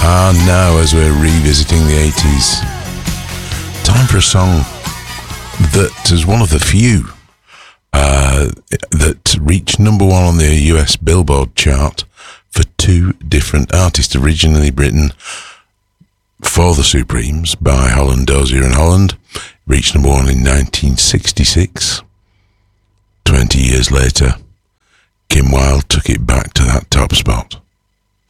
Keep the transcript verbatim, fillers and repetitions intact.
And now, as we're revisiting the eighties, time for a song that is one of the few uh, that reached number one on the U S Billboard chart for two different artists. Originally written for the Supremes by Holland Dozier and Holland, reached number one in nineteen sixty-six. Twenty years later, Kim Wilde took it back to that top spot.